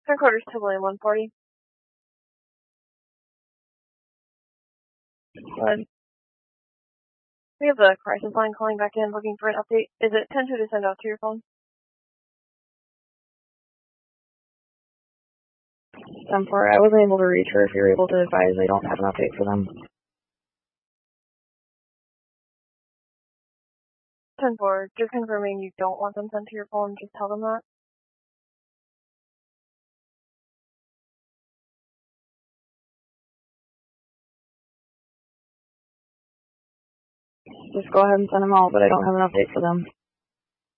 Headquarters to William 140. Good. We have the crisis line calling back in looking for an update. Is it 10-2 to send out to your phone? 10-4, I wasn't able to reach her. If you're able to advise, I don't have an update for them. 10-4, just confirming you don't want them sent to your phone, just tell them that. Just go ahead and send them all, but I don't have an update for them.